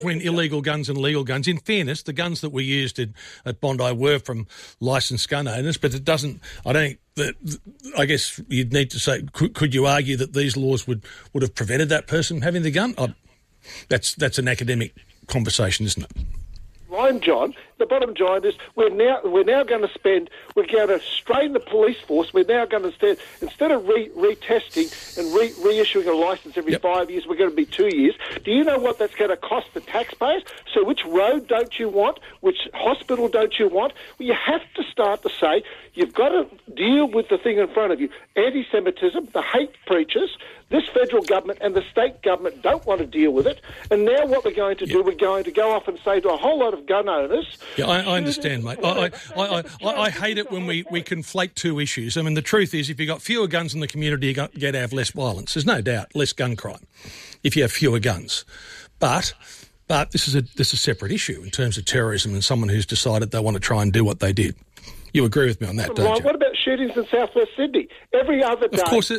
between illegal guns and legal guns. In fairness, the guns that we used at Bondi were from licensed gun owners, but it doesn't. I guess you'd need to say, could you argue that these laws would have prevented that person from having the gun? That's an academic conversation, isn't it? Line, John. The bottom line is we're now going to strain the police force. We're now going to instead of retesting and reissuing a licence every 5 years, we're going to be 2 years. Do you know what that's going to cost the taxpayers? So which road don't you want? Which hospital don't you want? Well, you have to start to say you've got to deal with the thing in front of you. Anti-Semitism, the hate preachers. This federal government and the state government don't want to deal with it. And now what we're going to do, we're going to go off and say to a whole lot of gun owners... Yeah, I understand, mate. I hate it when we conflate two issues. I mean, the truth is, if you've got fewer guns in the community, you're going to have less violence. There's no doubt, less gun crime if you have fewer guns. But this is a separate issue in terms of terrorism and someone who's decided they want to try and do what they did. You agree with me on that, don't you? What about shootings in southwest Sydney? Every other day... Of course.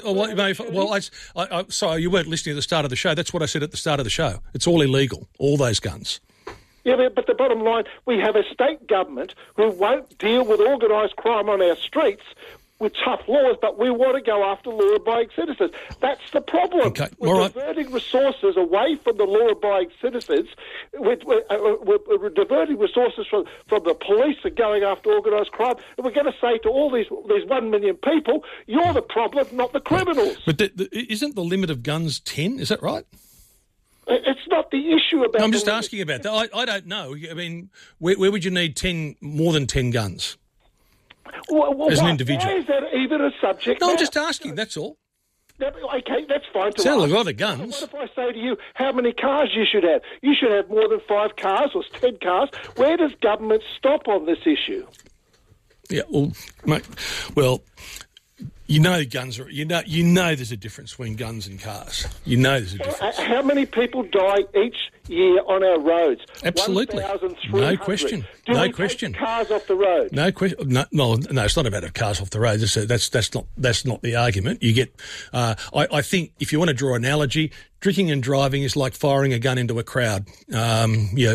Sorry, you weren't listening at the start of the show. That's what I said at the start of the show. It's all illegal, all those guns. Yeah, but the bottom line, we have a state government who won't deal with organised crime on our streets with tough laws, but we want to go after law-abiding citizens. That's the problem. Okay. We're diverting resources away from the law-abiding citizens. We're diverting resources from the police and going after organised crime. And we're going to say to all these 1 million people, you're the problem, not the criminals. But isn't the limit of guns 10? Is that right? It's not the issue about... No, I'm just asking about that. I don't know. I mean, where would you need more than 10 guns? As an individual. Why is that even a subject? No, I'm just asking, that's all. Okay, that's fine. Sound like a lot of guns. What if I say to you how many cars you should have? You should have more than 5 cars or 10 cars. Where does government stop on this issue? Yeah, well, mate, you know guns are... You know there's a difference between guns and cars. You know there's a difference. How many people die each year on our roads? Absolutely. 1,300. No question. Do we take cars off the road? No question. No, it's not about cars off the road. That's not the argument. You get... I think if you want to draw an analogy, drinking and driving is like firing a gun into a crowd. You're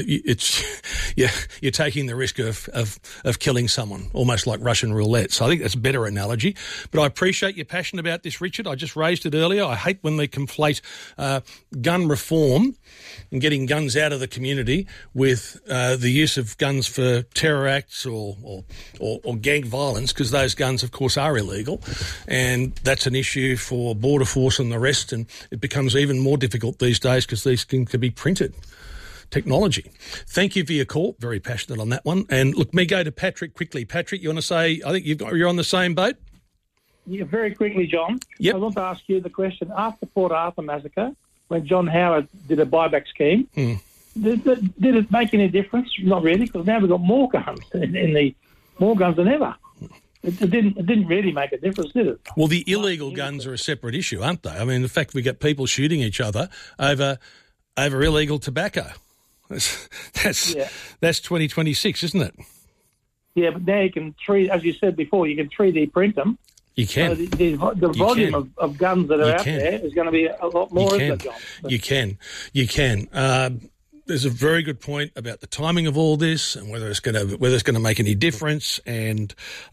taking the risk of killing someone, almost like Russian roulette. So I think that's a better analogy. But I appreciate your passion about this, Richard. I just raised it earlier. I hate when they conflate gun reform and getting guns out of the community with the use of guns for terror acts or gang violence, because those guns, of course, are illegal. And that's an issue for Border Force and the rest, and it becomes even more difficult these days because these things can be printed. Technology. Thank you for your call. Very passionate on that one. And look, me go to Patrick quickly. Patrick, you want to say, I think you're on the same boat? Yeah, very quickly, John. Yep. I want to ask you the question. After Port Arthur massacre, when John Howard did a buyback scheme, did it make any difference? Not really, because now we've got more guns more guns than ever. It didn't really make a difference, did it? Well, the illegal guns are a separate issue, aren't they? I mean, the fact we get people shooting each other over illegal tobacco. That's 2026, isn't it? Yeah, but now you can as you said before, you can 3D print them. You can. So the volume of guns that are out there is going to be a lot more, isn't it, John? You can. There's a very good point about the timing of all this and whether it's going to make any difference. And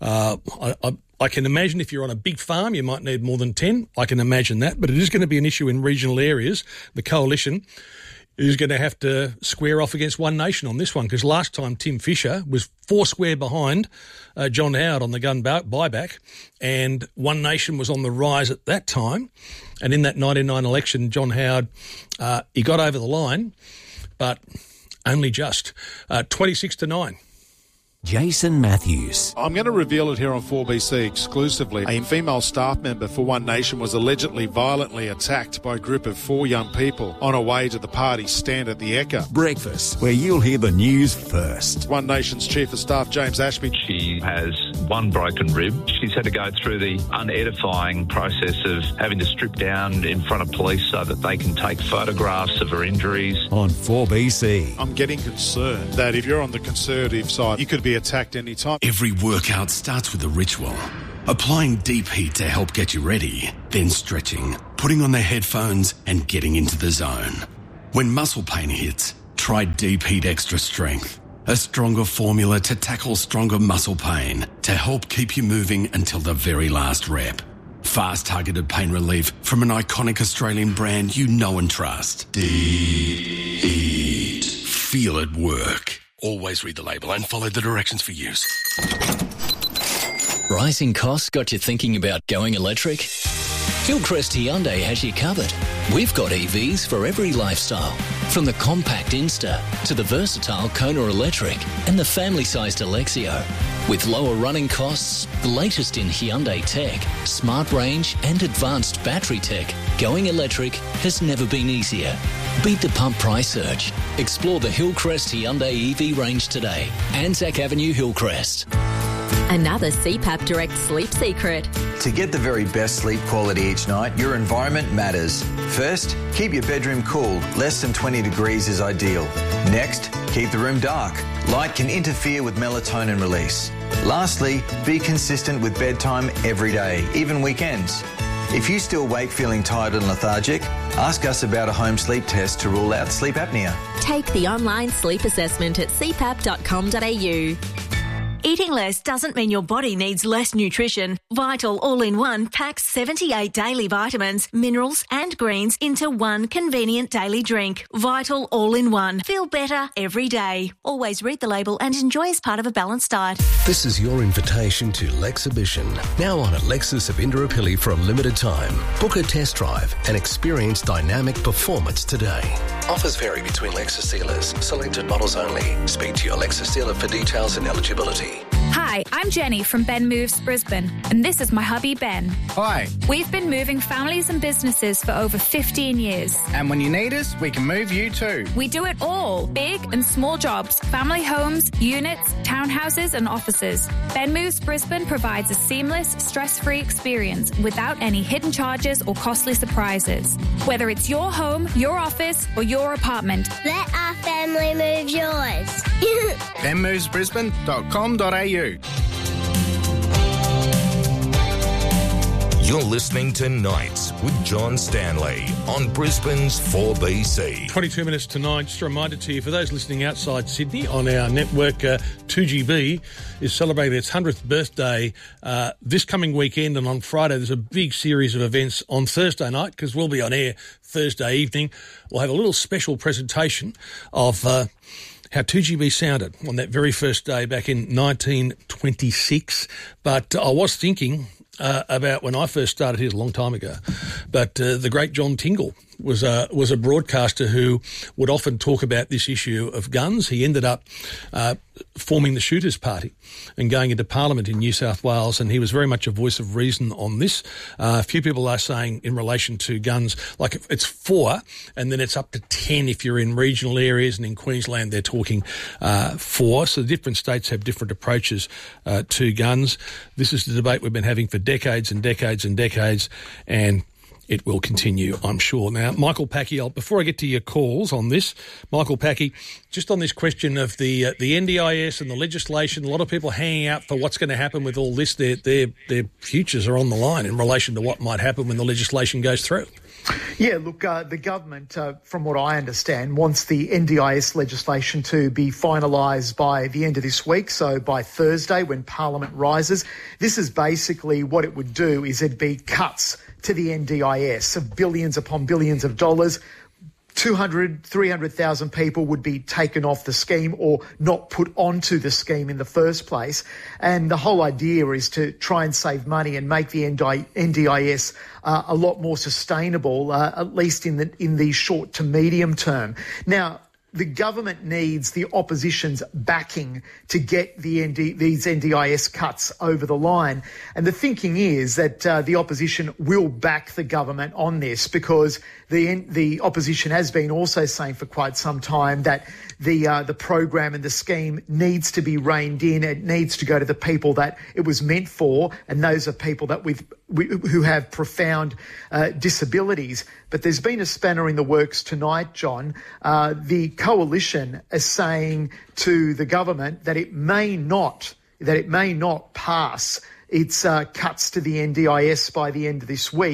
I can imagine if you're on a big farm, you might need more than 10. I can imagine that, but it is going to be an issue in regional areas. The coalition is going to have to square off against One Nation on this one, because last time Tim Fischer was 4 square behind John Howard on the gun buyback, and One Nation was on the rise at that time. And in that 1999 election, John Howard, he got over the line, but only just. 26-9. Jason Matthews. I'm going to reveal it here on 4BC exclusively. A female staff member for One Nation was allegedly violently attacked by a group of 4 young people on her way to the party stand at the Ekka. Breakfast, where you'll hear the news first. One Nation's Chief of Staff, James Ashby. She has 1 broken rib. She's had to go through the unedifying process of having to strip down in front of police so that they can take photographs of her injuries. On 4BC. I'm getting concerned that if you're on the Conservative side, you could be attacked any time. Every workout starts with a ritual. Applying deep heat to help get you ready, then stretching, putting on the headphones and getting into the zone. When muscle pain hits, Try Deep Heat Extra Strength, a stronger formula to tackle stronger muscle pain to help keep you moving until the very last rep. Fast targeted pain relief from an iconic Australian brand you know and trust. Deep Heat. Feel it work. Always read the label and follow the directions for use. Rising costs got you thinking about going electric? Hillcrest Hyundai has you covered. We've got EVs for every lifestyle, from the compact Insta to the versatile Kona Electric and the family-sized Alexio. With lower running costs, the latest in Hyundai tech, smart range and advanced battery tech, going electric has never been easier. Beat the pump price surge. Explore the Hillcrest Hyundai EV range today. Anzac Avenue, Hillcrest. Another CPAP Direct sleep secret. To get the very best sleep quality each night, your environment matters. First, keep your bedroom cool. Less than 20 degrees is ideal. Next, keep the room dark. Light can interfere with melatonin release. Lastly, be consistent with bedtime every day, even weekends. If you still wake feeling tired and lethargic, ask us about a home sleep test to rule out sleep apnea. Take the online sleep assessment at cpap.com.au. Eating less doesn't mean your body needs less nutrition. Vital All-in-One packs 78 daily vitamins, minerals and greens into one convenient daily drink. Vital All-in-One. Feel better every day. Always read the label and enjoy as part of a balanced diet. This is your invitation to Lexhibition. Now on at Lexus of Indooroopilly for a limited time. Book a test drive and experience dynamic performance today. Offers vary between Lexus dealers. Selected models only. Speak to your Lexus dealer for details and eligibility. Hi, I'm Jenny from Ben Moves Brisbane, and this is my hubby Ben. Hi. We've been moving families and businesses for over 15 years. And when you need us, we can move you too. We do it all, big and small jobs, family homes, units, townhouses and offices. Ben Moves Brisbane provides a seamless, stress-free experience without any hidden charges or costly surprises. Whether it's your home, your office or your apartment. Let our family move yours. benmovesbrisbane.com.au. You're listening to Nights with John Stanley on Brisbane's 4BC. 22 minutes to 9. Just a reminder to you, for those listening outside Sydney on our network, 2GB is celebrating its 100th birthday this coming weekend, and on Friday there's a big series of events on Thursday night because we'll be on air Thursday evening. We'll have a little special presentation of how 2GB sounded on that very first day back in 1926. But I was thinking about when I first started here a long time ago. But the great John Tingle was a broadcaster who would often talk about this issue of guns. He ended up forming the Shooters Party and going into Parliament in New South Wales, and he was very much a voice of reason on this. A few people are saying in relation to guns, like it's 4 and then it's up to 10 if you're in regional areas, and in Queensland they're talking 4. So the different states have different approaches to guns. This is the debate we've been having for decades and decades and decades, and it will continue, I'm sure. Now, Michael Packy, before I get to your calls on this, Michael Packy, just on this question of the NDIS and the legislation, a lot of people hanging out for what's going to happen with all this. Their futures are on the line in relation to what might happen when the legislation goes through. Yeah, look, the government, from what I understand, wants the NDIS legislation to be finalised by the end of this week, so by Thursday when Parliament rises. This is basically what it would do, is it'd be cuts to the NDIS of billions upon billions of dollars. 200, 300,000 people would be taken off the scheme or not put onto the scheme in the first place. And the whole idea is to try and save money and make the NDIS a lot more sustainable, at least in the short to medium term. Now, the government needs the opposition's backing to get these NDIS cuts over the line. And the thinking is that the opposition will back the government on this, because the opposition has been also saying for quite some time that the program and the scheme needs to be reined in. It needs to go to the people that it was meant for, and those are people that who have profound disabilities. But there's been a spanner in the works tonight, John. The coalition is saying to the government that it may not pass its cuts to the NDIS by the end of this week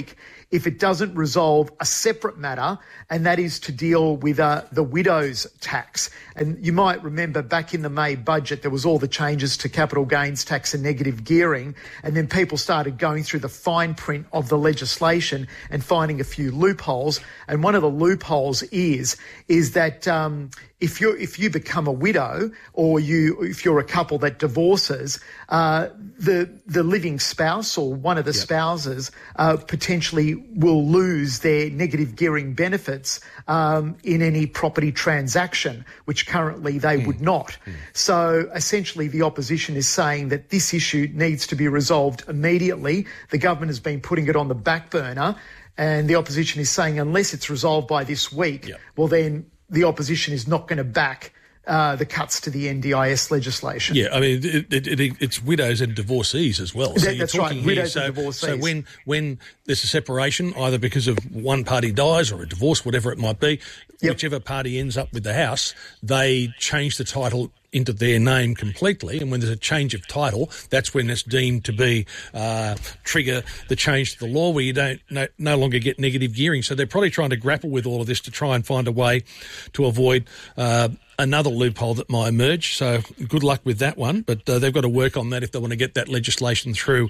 if it doesn't resolve a separate matter, and that is to deal with the widow's tax. And you might remember back in the May budget, there was all the changes to capital gains tax and negative gearing, and then people started going through the fine print of the legislation and finding a few loopholes. And one of the loopholes is that if you become a widow, or if you're a couple that divorces, the living spouse or one of the spouses potentially will lose their negative gearing benefits in any property transaction, which currently they would not. So essentially the opposition is saying that this issue needs to be resolved immediately. The government has been putting it on the back burner, and the opposition is saying unless it's resolved by this week, well then the opposition is not going to back the cuts to the NDIS legislation. Yeah, I mean, it's widows and divorcees as well. So That's right, widows and divorcees. So when there's a separation, either because of one party dies or a divorce, whatever it might be, whichever party ends up with the house, they change the title into their name completely, and when there's a change of title, that's when it's deemed to be trigger the change to the law where you don't no longer get negative gearing. So they're probably trying to grapple with all of this to try and find a way to avoid another loophole that might emerge. So good luck with that one, but they've got to work on that if they want to get that legislation through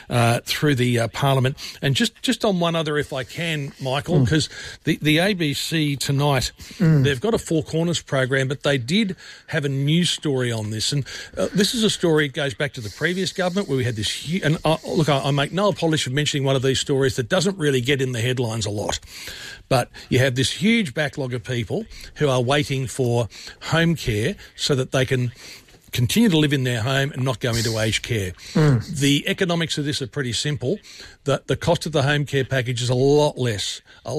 the Parliament. And just on one other, if I can, Michael, because the ABC tonight, they've got a Four Corners program, but they did have a news story on this. And this is a story that goes back to the previous government where we had this huge... And look, I make no apology for mentioning one of these stories that doesn't really get in the headlines a lot. But you have this huge backlog of people who are waiting for home care so that they can continue to live in their home and not go into aged care. The economics of this are pretty simple. The cost of the home care package is a lot less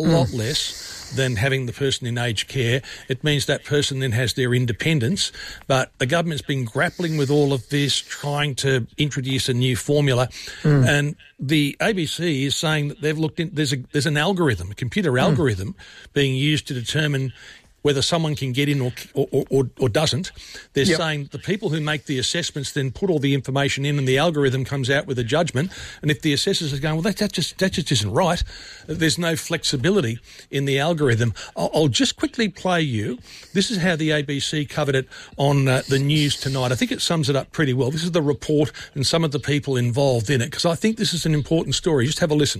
than having the person in aged care. It means that person then has their independence, but the government's been grappling with all of this, trying to introduce a new formula, and the ABC is saying that they've looked in, there's an algorithm, a computer algorithm being used to determine whether someone can get in or doesn't. They're saying the people who make the assessments then put all the information in and the algorithm comes out with a judgment. And if the assessors are going, well, that just isn't right, there's no flexibility in the algorithm. I'll just quickly play you. This is how the ABC covered it on the news tonight. I think it sums it up pretty well. This is the report and some of the people involved in it, because I think this is an important story. Just have a listen.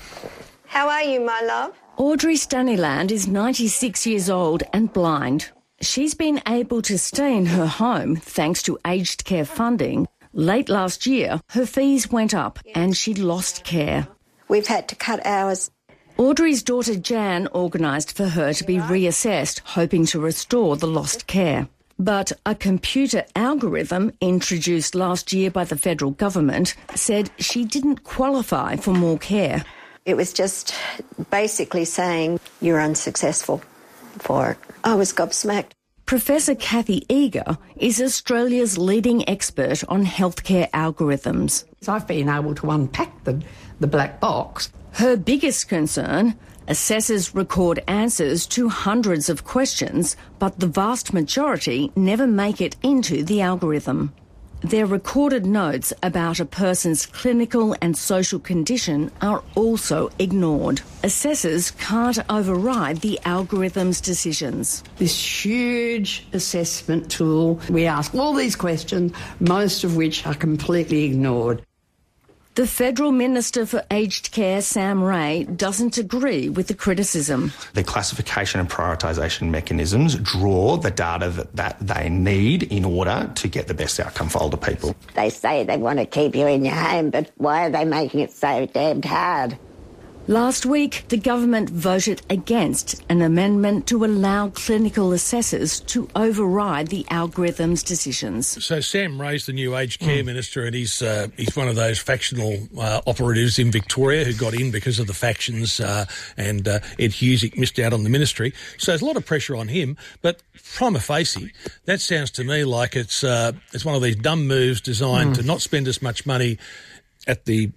How are you, my love? Audrey Stanyland is 96 years old and blind. She's been able to stay in her home thanks to aged care funding. Late last year, her fees went up and she lost care. We've had to cut hours. Audrey's daughter Jan organised for her to be reassessed, hoping to restore the lost care. But a computer algorithm introduced last year by the federal government said she didn't qualify for more care. It was just basically saying you're unsuccessful for it. I was gobsmacked. Professor Kathy Eager is Australia's leading expert on healthcare algorithms. I've been able to unpack the black box. Her biggest concern, assessors record answers to hundreds of questions, but the vast majority never make it into the algorithm. Their recorded notes about a person's clinical and social condition are also ignored. Assessors can't override the algorithm's decisions. This huge assessment tool, we ask all these questions, most of which are completely ignored. The Federal Minister for Aged Care, Sam Ray, doesn't agree with the criticism. The classification and prioritisation mechanisms draw the data that they need in order to get the best outcome for older people. They say they want to keep you in your home, but why are they making it so damned hard? Last week, the government voted against an amendment to allow clinical assessors to override the algorithm's decisions. So Sam Ray's the new aged care minister, and he's one of those factional operatives in Victoria who got in because of the factions, and Ed Husick missed out on the ministry. So there's a lot of pressure on him, but prima facie, that sounds to me like it's one of these dumb moves designed to not spend as much money at the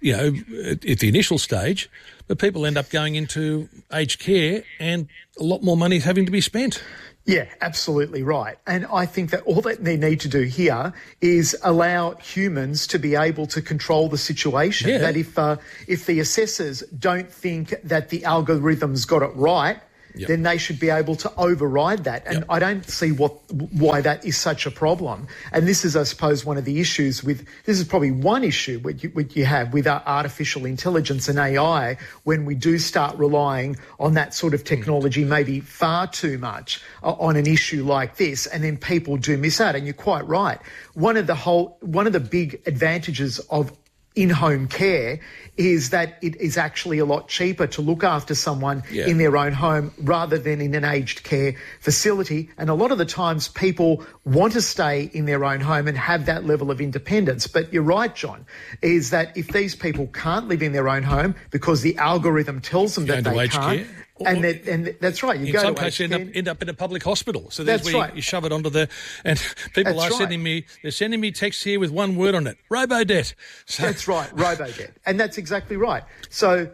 initial stage, but people end up going into aged care and a lot more money is having to be spent. Yeah, absolutely right. And I think that all that they need to do here is allow humans to be able to control the situation. Yeah. That if the assessors don't think that the algorithms got it right, then they should be able to override that. And I don't see why that is such a problem. And this is, I suppose, one of the issues this is probably one issue what you have with our artificial intelligence and AI when we do start relying on that sort of technology maybe far too much on an issue like this, and then people do miss out. And you're quite right. One of the big advantages of in-home care is that it is actually a lot cheaper to look after someone in their own home rather than in an aged care facility. And a lot of the times people want to stay in their own home and have that level of independence. But you're right, John, is that if these people can't live in their own home because the algorithm tells them that they can't, and that's right. In some cases, end up in a public hospital. So that's where you shove it onto the. And people are sending me texts here with one word on it: Robodebt. So. That's right, Robodebt, and that's exactly right. So,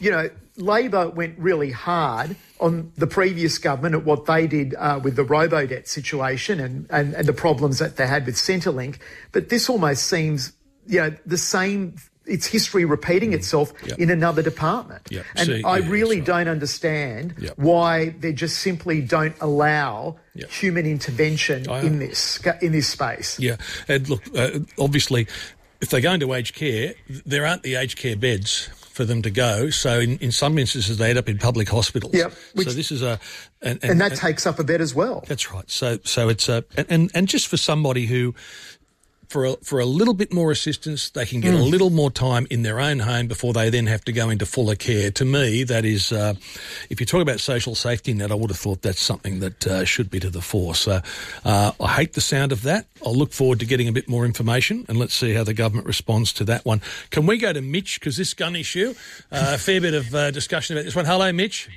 Labor went really hard on the previous government at what they did with the Robodebt situation and the problems that they had with Centrelink. But this almost seems, the same. It's history repeating itself in another department. And I really don't understand why they just simply don't allow human intervention in this space. Yeah. And look, obviously, if they go into aged care, there aren't the aged care beds for them to go. So in some instances, they end up in public hospitals. Yeah. So this is and that takes up a bed as well. That's right. So it's and just for somebody who, for a little bit more assistance, they can get a little more time in their own home before they then have to go into fuller care. To me, that is, if you talk about social safety net, I would have thought that's something that should be to the fore. So I hate the sound of that. I'll look forward to getting a bit more information, and let's see how the government responds to that one. Can we go to Mitch, because this gun issue, a fair bit of discussion about this one. Hello, Mitch.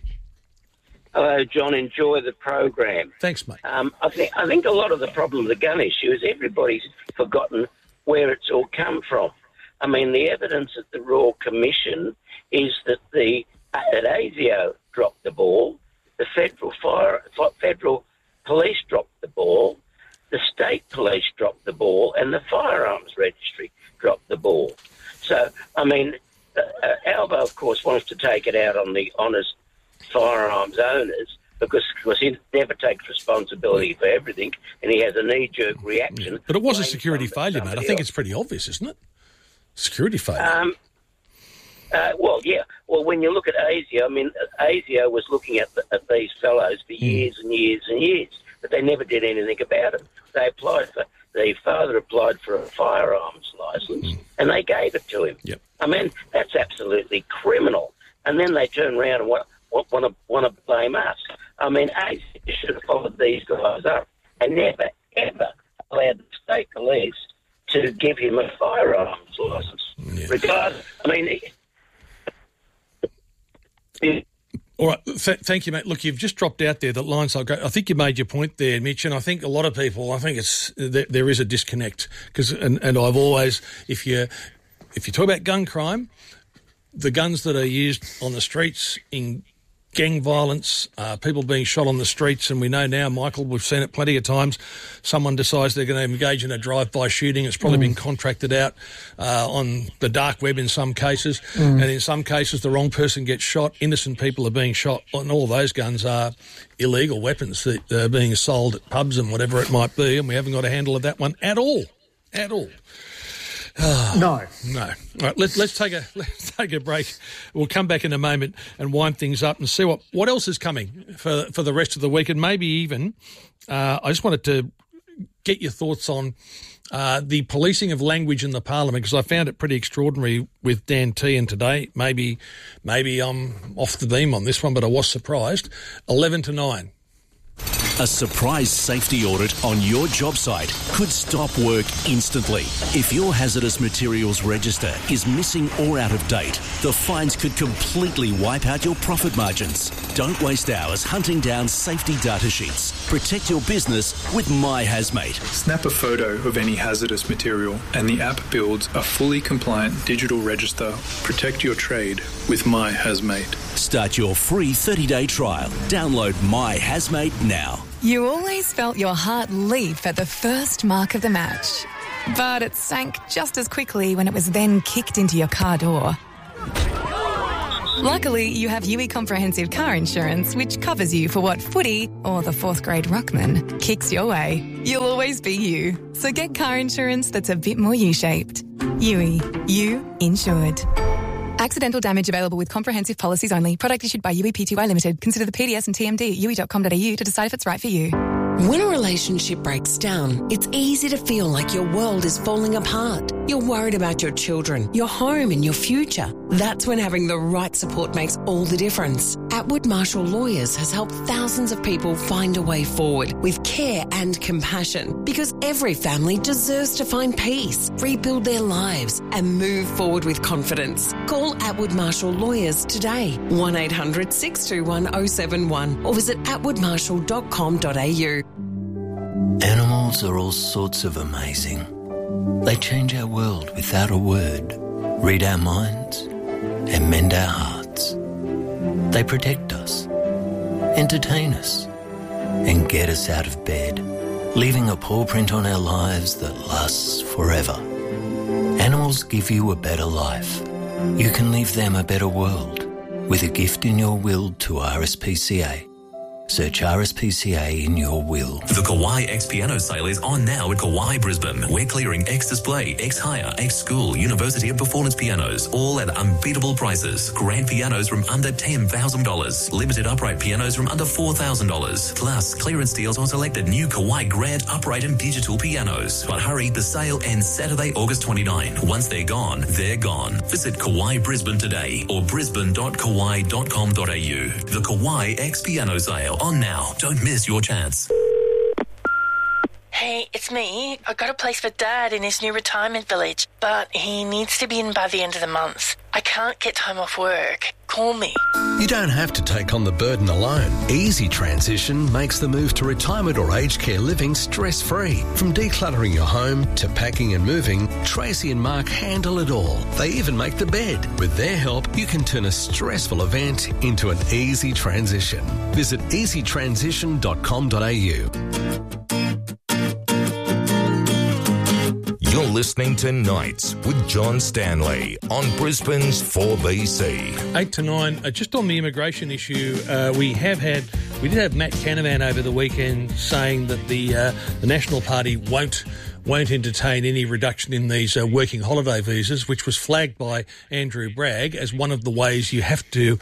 Hello, John. Enjoy the program. Thanks, mate. I think a lot of the problem with the gun issue is everybody's forgotten where it's all come from. I mean, the evidence at the Royal Commission is that that ASIO dropped the ball, the federal police dropped the ball, the state police dropped the ball, and the firearms registry dropped the ball. So, I mean, Albo, of course, wants to take it out on the honest firearms owners because he never takes responsibility for everything and he has a knee-jerk reaction. But it was a security failure, mate. I think it's pretty obvious, isn't it? Security failure. Well, when you look at ASIO, I mean, ASIO was looking at these fellows for years and years and years, but they never did anything about it. The father applied for a firearms licence and they gave it to him. Yep. I mean, that's absolutely criminal. And then they turn around and want to blame us. I mean, ASIO should have followed these guys up and never, ever allowed the state police to give him a firearms licence. Yeah. Regardless, I mean... All right, thank you, mate. Look, you've just dropped out there. That line's so great. I think you made your point there, Mitch, and I think a lot of people, there is a disconnect because, and I've always, if you talk about gun crime, the guns that are used on the streets in gang violence, people being shot on the streets, and we know now, Michael, we've seen it plenty of times, someone decides they're going to engage in a drive-by shooting. It's probably been contracted out on the dark web in some cases, and in some cases the wrong person gets shot, innocent people are being shot, and all those guns are illegal weapons that are being sold at pubs and whatever it might be, and we haven't got a handle of that one at all. No. All right, let's take a break. We'll come back in a moment and wind things up and see what else is coming for the rest of the week, and maybe even I just wanted to get your thoughts on the policing of language in the Parliament, because I found it pretty extraordinary with Dan Tehan today. Maybe I'm off the beam on this one, but I was surprised. 11 to 9. A surprise safety audit on your job site could stop work instantly. If your hazardous materials register is missing or out of date, the fines could completely wipe out your profit margins. Don't waste hours hunting down safety data sheets. Protect your business with MyHazmate. Snap a photo of any hazardous material and the app builds a fully compliant digital register. Protect your trade with MyHazmate. Start your free 30-day trial. Download MyHazmate now. You always felt your heart leap at the first mark of the match. But it sank just as quickly when it was then kicked into your car door. Luckily, you have UE Comprehensive Car Insurance, which covers you for what footy or the 4th grade ruckman kicks your way. You'll always be you. So get car insurance that's a bit more U-shaped. UE. You insured. Accidental damage available with comprehensive policies only. Product issued by UE Pty Limited. Consider the PDS and TMD at UE.com.au to decide if it's right for you. When a relationship breaks down, it's easy to feel like your world is falling apart. You're worried about your children, your home and your future. That's when having the right support makes all the difference. Atwood Marshall Lawyers has helped thousands of people find a way forward with care and compassion, because every family deserves to find peace, rebuild their lives and move forward with confidence. Call Atwood Marshall Lawyers today, 1800 621 071 or visit atwoodmarshall.com.au. Animals are all sorts of amazing. They change our world without a word, read our minds, and mend our hearts. They protect us, entertain us, and get us out of bed, leaving a paw print on our lives that lasts forever. Animals give you a better life. You can leave them a better world with a gift in your will to RSPCA. Search RSPCA in your will. The Kawai X Piano sale is on now at Kawai Brisbane. We're clearing X Display, X Hire, X School, University of Performance pianos, all at unbeatable prices. Grand pianos from under $10,000. Limited upright pianos from under $4,000. Plus, clearance deals on selected new Kawai Grand upright and digital pianos. But hurry, the sale ends Saturday, August 29. Once they're gone, they're gone. Visit Kawai Brisbane today or brisbane.kawai.com.au. The Kawai X Piano sale. On now. Don't miss your chance. Hey, it's me. I got a place for Dad in his new retirement village, but he needs to be in by the end of the month. I can't get time off work. Call me. You don't have to take on the burden alone. Easy Transition makes the move to retirement or aged care living stress-free. From decluttering your home to packing and moving, Tracy and Mark handle it all. They even make the bed. With their help, you can turn a stressful event into an easy transition. Visit easytransition.com.au. You're listening to Nights with John Stanley on Brisbane's 4BC. 8 to 9. Just on the immigration issue, we did have Matt Canavan over the weekend saying that the National Party won't entertain any reduction in these working holiday visas, which was flagged by Andrew Bragg as one of the ways you have to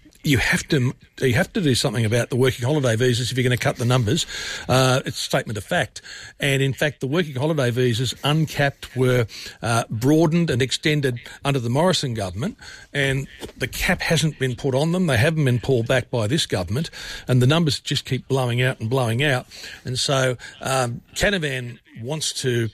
do something about the working holiday visas if you're going to cut the numbers. It's a statement of fact. And in fact, the working holiday visas uncapped were broadened and extended under the Morrison government, and the cap hasn't been put on them. They haven't been pulled back by this government, and the numbers just keep blowing out and blowing out. And so Canavan wants to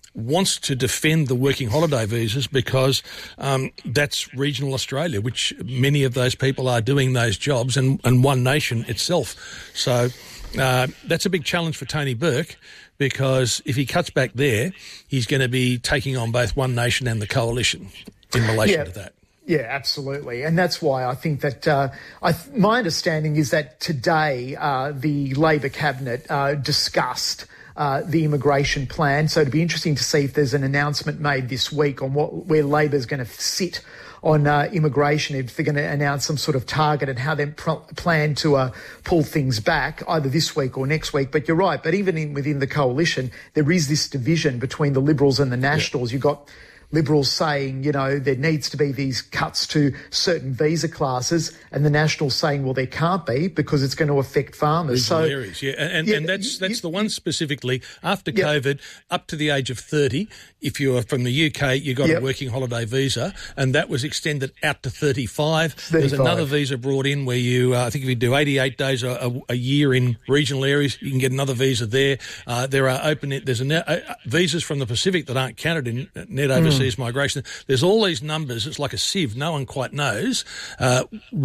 defend the working holiday visas because that's regional Australia, which many of those people are doing those jobs, and One Nation itself. So that's a big challenge for Tony Burke, because if he cuts back there, he's going to be taking on both One Nation and the Coalition in relation to that. Yeah, absolutely. And that's why I think that my understanding is that today the Labor Cabinet discussed the immigration plan. So it'd be interesting to see if there's an announcement made this week on where Labor's going to sit on immigration, if they're going to announce some sort of target and how they plan to pull things back either this week or next week. But you're right. But even within the coalition, there is this division between the Liberals and the Nationals. You've got Liberals saying, there needs to be these cuts to certain visa classes, and the Nationals saying, well, there can't be because it's going to affect farmers. Areas, and that's the one specifically after COVID, up to the age of 30. If you're from the UK, you got a working holiday visa, and that was extended out to 35. There's another visa brought in where you, I think if you do 88 days a year in regional areas, you can get another visa there. There are there's visas from the Pacific that aren't counted in net overseas migration. There's all these numbers. It's like a sieve. No one quite knows how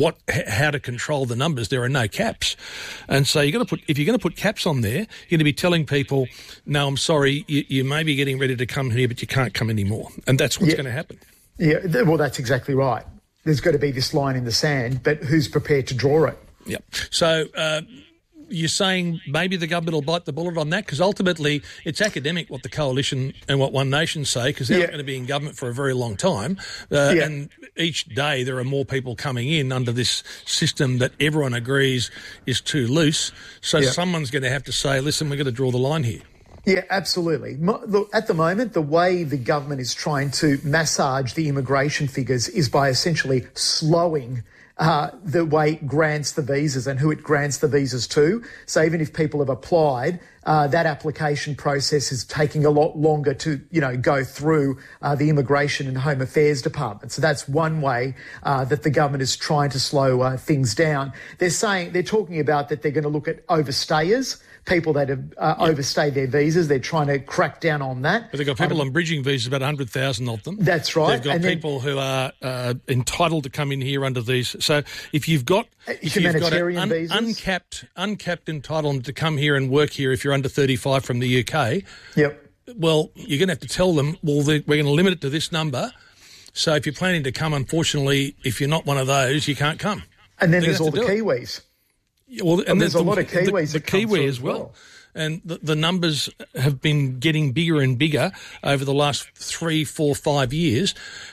to control the numbers. There are no caps, and so if you're going to put caps on there, you're going to be telling people, no, I'm sorry, you may be getting ready to come here, but you can't come anymore, and that's what's going to happen. Yeah, well, that's exactly right. There's got to be this line in the sand, but who's prepared to draw it? Yep. So you're saying maybe the government will bite the bullet on that? Because ultimately it's academic what the Coalition and what One Nation say, because they're not going to be in government for a very long time. And each day there are more people coming in under this system that everyone agrees is too loose. So someone's going to have to say, listen, we're going to draw the line here. Yeah, absolutely. Look, at the moment, the way the government is trying to massage the immigration figures is by essentially slowing the way it grants the visas and who it grants the visas to. So even if people have applied, that application process is taking a lot longer to, go through the Immigration and Home Affairs Department. So that's one way that the government is trying to slow things down. They're talking about that they're going to look at overstayers, people that have overstayed their visas. They're trying to crack down on that. But they've got people on bridging visas, about 100,000 of them. That's right. They've got people who are entitled to come in here under these. So if you've got humanitarian visas, uncapped entitlement to come here and work here if you're under 35 from the UK, well, you're going to have to tell them, well, we're going to limit it to this number. So if you're planning to come, unfortunately, if you're not one of those, you can't come. And then there's all the Kiwis. Well, and there's a lot of Kiwis the Kiwi as well. And the numbers have been getting bigger and bigger over the last 3, 4, 5 years.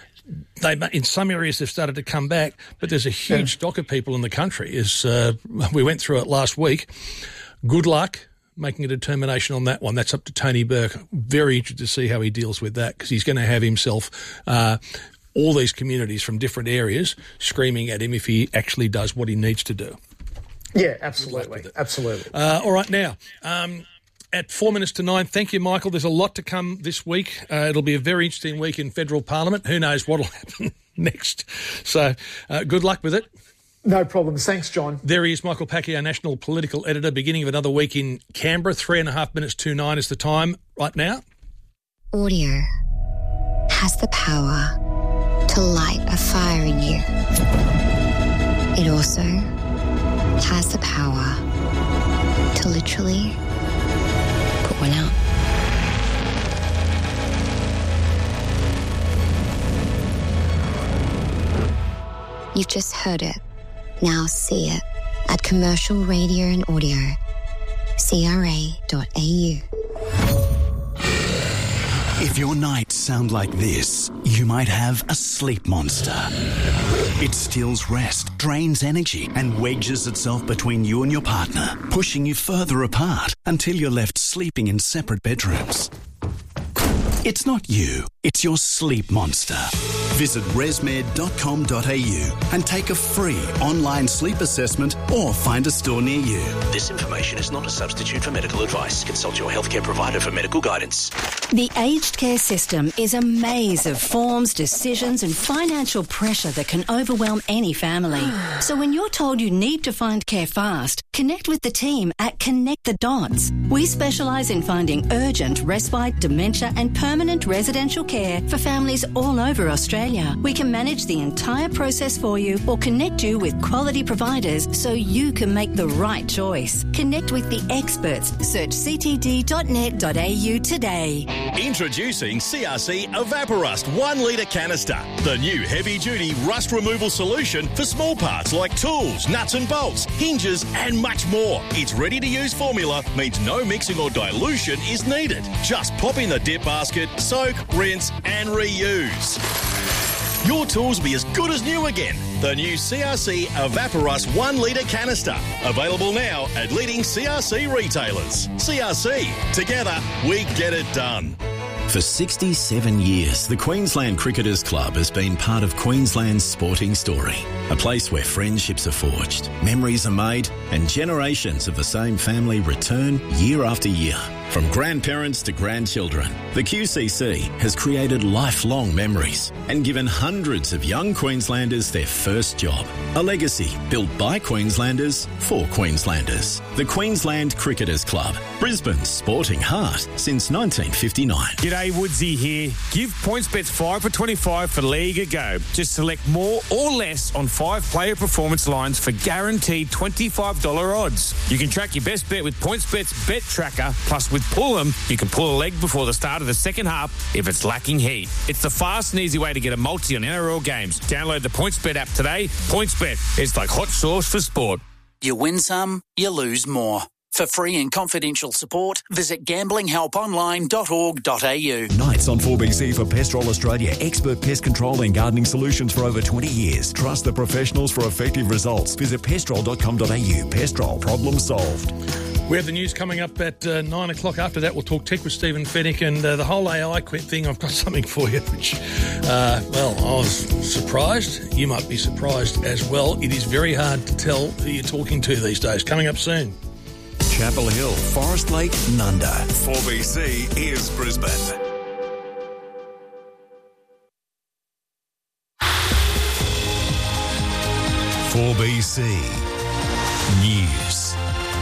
In some areas they've started to come back, but there's a huge stock of people in the country. We went through it last week. Good luck making a determination on that one. That's up to Tony Burke. Very interested to see how he deals with that, because he's going to have himself all these communities from different areas screaming at him if he actually does what he needs to do. Yeah, absolutely. Absolutely. All right, now, at 9:04, thank you, Michael. There's a lot to come this week. It'll be a very interesting week in federal parliament. Who knows what will happen next? So good luck with it. No problems. Thanks, John. There he is, Michael Packie, our national political editor. Beginning of another week in Canberra. 3.5 to 9 is the time right now. Audio has the power to light a fire in you. It also has the power to literally put one out. You've just heard it. Now see it at Commercial Radio and Audio, CRA.au. If your nights sound like this, you might have a sleep monster. It steals rest, drains energy, and wedges itself between you and your partner, pushing you further apart until you're left sleeping in separate bedrooms. It's not you, it's your sleep monster. Visit resmed.com.au and take a free online sleep assessment or find a store near you. This information is not a substitute for medical advice. Consult your healthcare provider for medical guidance. The aged care system is a maze of forms, decisions and financial pressure that can overwhelm any family. So when you're told you need to find care fast, connect with the team at Connect the Dots. We specialise in finding urgent respite, dementia and permanent residential care for families all over Australia. We can manage the entire process for you or connect you with quality providers so you can make the right choice. Connect with the experts. Search ctd.net.au today. Introducing CRC Evaporust 1 litre canister, the new heavy-duty rust removal solution for small parts like tools, nuts and bolts, hinges and much more. Its ready-to-use formula means no mixing or dilution is needed. Just pop in the dip basket, soak, rinse and reuse. Your tools will be as good as new again. The new CRC Evaporust 1 litre canister. Available now at leading CRC retailers. CRC. Together, we get it done. For 67 years, the Queensland Cricketers Club has been part of Queensland's sporting story. A place where friendships are forged, memories are made, and generations of the same family return year after year. From grandparents to grandchildren, the QCC has created lifelong memories and given hundreds of young Queenslanders their first job. A legacy built by Queenslanders for Queenslanders. The Queensland Cricketers Club, Brisbane's sporting heart since 1959. G'day, Woodsy here. Give PointsBet 5 for 25 for League a go. Just select more or less on 5-player performance lines for guaranteed $25 odds. You can track your best bet with PointsBet's Bet Tracker, plus with Pull 'em, you can pull a leg before the start of the second half if it's lacking heat. It's the fast and easy way to get a multi on NRL games. Download the PointsBet app today. PointsBet, it's like hot sauce for sport. You win some, you lose more. For free and confidential support, visit gamblinghelponline.org.au. Nights on 4BC for Pestrol Australia. Expert pest control and gardening solutions for over 20 years. Trust the professionals for effective results. Visit pestrol.com.au. Pestrol, problem solved. We have the news coming up at 9 o'clock. After that, we'll talk tech with Stephen Fennick and the whole AI thing. I've got something for you, which, I was surprised. You might be surprised as well. It is very hard to tell who you're talking to these days. Coming up soon. Chapel Hill, Forest Lake, Nunda. 4BC is Brisbane. BC News.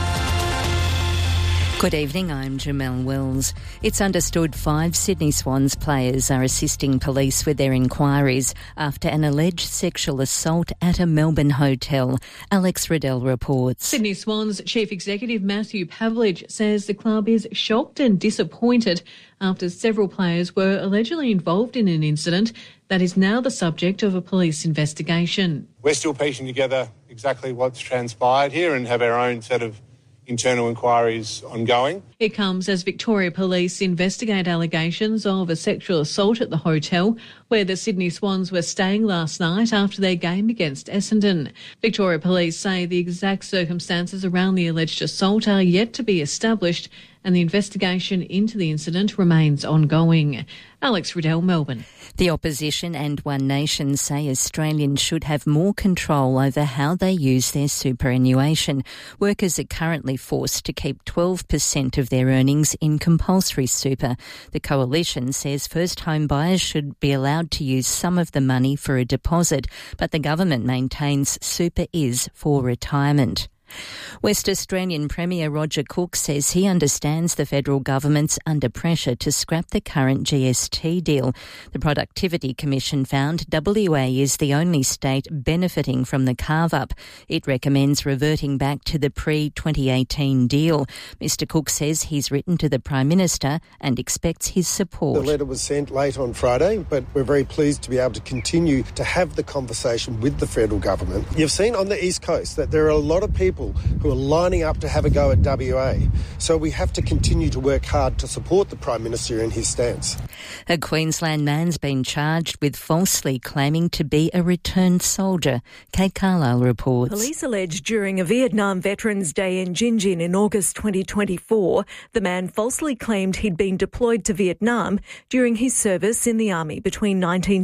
Good evening, I'm Jamelle Wells. It's understood 5 Sydney Swans players are assisting police with their inquiries after an alleged sexual assault at a Melbourne hotel. Alex Riddell reports. Sydney Swans Chief Executive Matthew Pavlich says the club is shocked and disappointed after several players were allegedly involved in an incident that is now the subject of a police investigation. We're still piecing together exactly what's transpired here and have our own set of internal inquiries ongoing. It comes as Victoria Police investigate allegations of a sexual assault at the hotel where the Sydney Swans were staying last night after their game against Essendon. Victoria Police say the exact circumstances around the alleged assault are yet to be established and the investigation into the incident remains ongoing. Alex Riddell, Melbourne. The opposition and One Nation say Australians should have more control over how they use their superannuation. Workers are currently forced to keep 12% of their earnings in compulsory super. The coalition says first home buyers should be allowed to use some of the money for a deposit, but the government maintains super is for retirement. West Australian Premier Roger Cook says he understands the federal government's under pressure to scrap the current GST deal. The Productivity Commission found WA is the only state benefiting from the carve-up. It recommends reverting back to the pre-2018 deal. Mr Cook says he's written to the Prime Minister and expects his support. The letter was sent late on Friday, but we're very pleased to be able to continue to have the conversation with the federal government. You've seen on the East Coast that there are a lot of people who are lining up to have a go at WA. So we have to continue to work hard to support the Prime Minister in his stance. A Queensland man's been charged with falsely claiming to be a returned soldier. Kate Carlisle reports. Police allege during a Vietnam Veterans Day in Gingin in August 2024, the man falsely claimed he'd been deployed to Vietnam during his service in the army between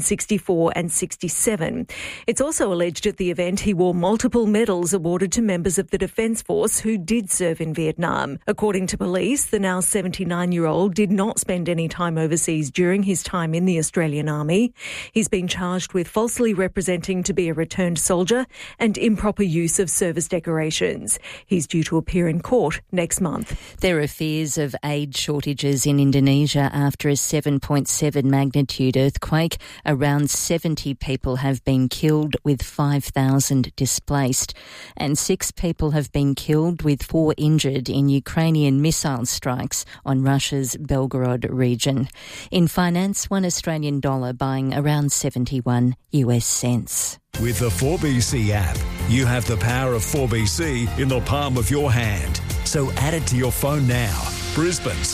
1964 and 67. It's also alleged at the event he wore multiple medals awarded to members of the Defence Force who did serve in Vietnam. According to police, the now 79-year-old did not spend any time overseas during his time in the Australian Army. He's been charged with falsely representing to be a returned soldier and improper use of service decorations. He's due to appear in court next month. There are fears of aid shortages in Indonesia after a 7.7 magnitude earthquake. Around 70 people have been killed with 5,000 displaced, and 6 people have been killed with 4 injured in Ukrainian missile strikes on Russia's Belgorod region. In finance, $1 Australian buying around 71 US cents. With the 4BC app, you have the power of 4BC in the palm of your hand. So add it to your phone now. Brisbane's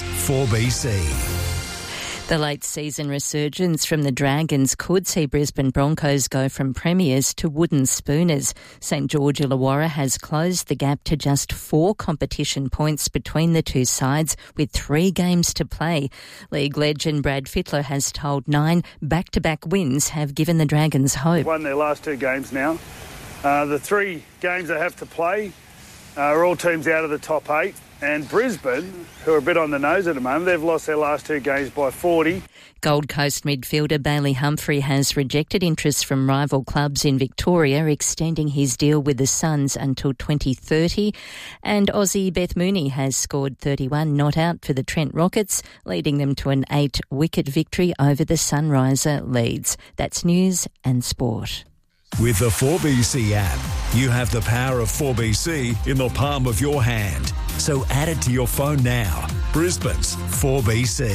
4BC. The late season resurgence from the Dragons could see Brisbane Broncos go from premiers to wooden spooners. St George Illawarra has closed the gap to just 4 competition points between the two sides with 3 games to play. League legend Brad Fittler has told 9 back-to-back wins have given the Dragons hope. They've won their last 2 games now. The 3 games they have to play are all teams out of the top 8. And Brisbane, who are a bit on the nose at the moment, they've lost their last 2 games by 40. Gold Coast midfielder Bailey Humphrey has rejected interest from rival clubs in Victoria, extending his deal with the Suns until 2030. And Aussie Beth Mooney has scored 31 not out for the Trent Rockets, leading them to an 8-wicket victory over the Sunriser Leeds. That's news and sport. With the 4BC app, you have the power of 4BC in the palm of your hand. So add it to your phone now. Brisbane's 4BC.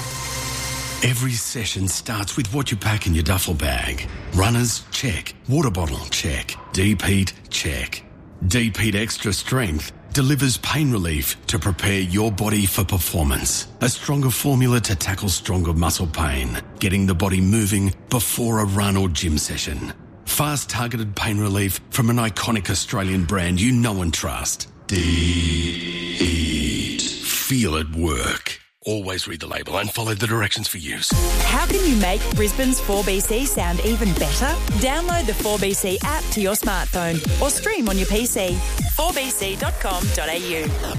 Every session starts with what you pack in your duffel bag. Runners, check. Water bottle, check. Deep heat, check. Deep-Heat Extra Strength delivers pain relief to prepare your body for performance. A stronger formula to tackle stronger muscle pain, getting the body moving before a run or gym session. Fast targeted pain relief from an iconic Australian brand you know and trust. Deep-Heat. Feel it work. Always read the label and follow the directions for use. How can you make Brisbane's 4BC sound even better? Download the 4BC app to your smartphone or stream on your PC. 4bc.com.au.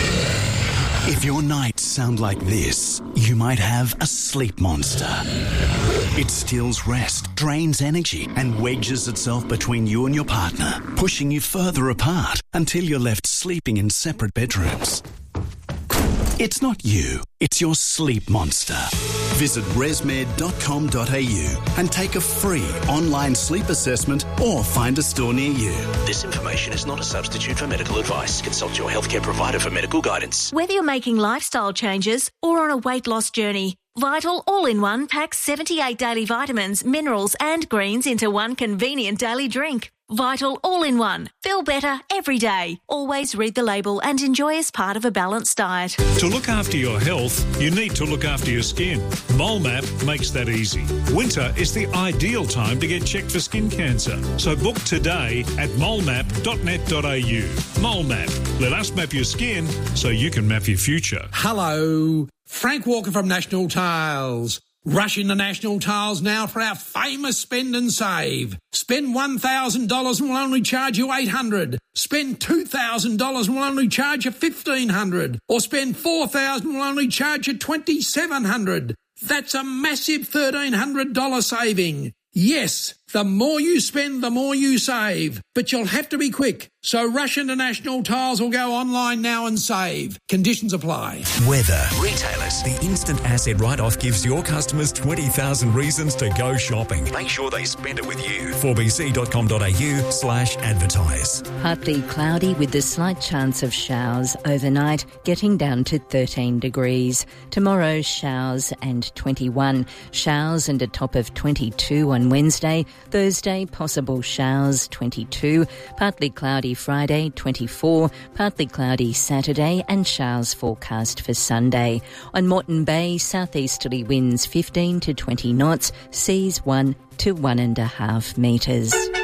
If your nights sound like this, you might have a sleep monster. It steals rest, drains energy, and wedges itself between you and your partner, pushing you further apart until you're left sleeping in separate bedrooms. It's not you, it's your sleep monster. Visit resmed.com.au and take a free online sleep assessment or find a store near you. This information is not a substitute for medical advice. Consult your healthcare provider for medical guidance. Whether you're making lifestyle changes or on a weight loss journey, Vital All-in-One packs 78 daily vitamins, minerals and greens into one convenient daily drink. Vital All-in-One. Feel better every day. Always read the label and enjoy as part of a balanced diet. To look after your health, you need to look after your skin. MoleMap makes that easy. Winter is the ideal time to get checked for skin cancer. So book today at molemap.net.au. MoleMap. Let us map your skin so you can map your future. Hello. Frank Walker from National Tiles. Rush into National Tiles now for our famous spend and save. Spend $1,000 and we'll only charge you $800. Spend $2,000 and we'll only charge you $1,500. Or spend $4,000 and we'll only charge you $2,700. That's a massive $1,300 saving. Yes, the more you spend, the more you save. But you'll have to be quick. So rush into National Tiles or go online now and save. Conditions apply. Weather. Retailers. The instant asset write-off gives your customers 20,000 reasons to go shopping. Make sure they spend it with you. 4bc.com.au/advertise. Partly cloudy with a slight chance of showers overnight, getting down to 13 degrees. Tomorrow, showers and 21. Showers and a top of 22 on Wednesday. Thursday, possible showers, 22. Partly cloudy Friday, 24. Partly cloudy Saturday and showers forecast for Sunday. On Moreton Bay, southeasterly winds 15 to 20 knots, seas 1 to 1.5 metres.